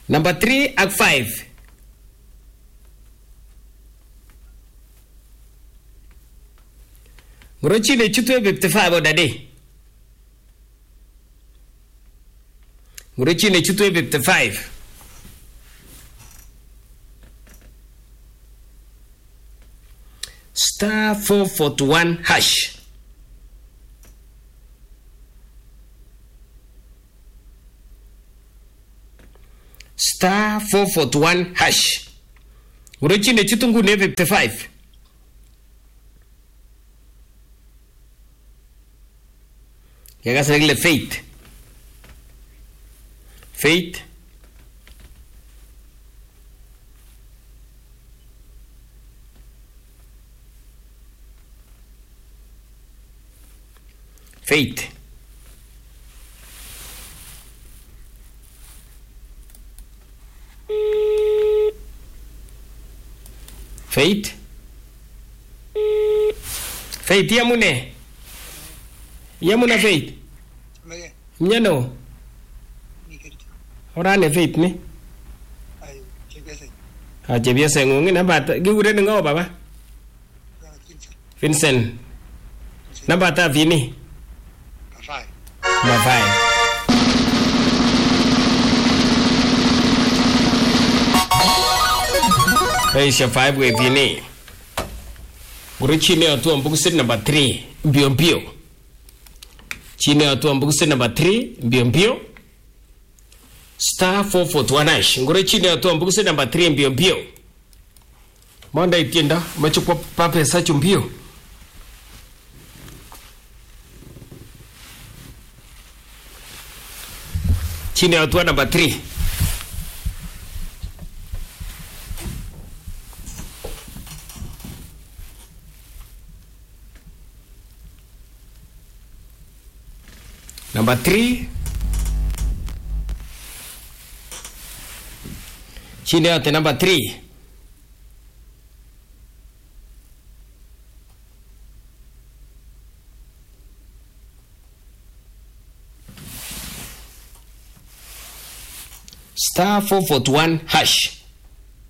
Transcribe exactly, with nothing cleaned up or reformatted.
Number three ak five. Ngorochine chutwe fifty-five odade. Ngorochine chutwe fifty-five. Star four forty-one hash. Star four forty-one hash. Ngorochine chutungu ne fifty-five. Yaga segle faith. Faith. Faith. Faith. Faith yamune. Yamuna Faith. Mnyano. Orane Faith ni. Ah, jebiasa ngungi namba giure ngo baba. Vincent. Namba ta vini. Five. Ma five. Hey, five we vini. Urichine atu ambukusi number three. Mbio mbio. Chine atu ambukusi number three. Mbio mbio. Star four forty-one hash. Ngurichine atu ambukusi number three. Mbio mbio. Manda itienda. Machukwa pape sachu mbio. Chine atu number three. Number three. Chini yote number three. Star four forty-one hash.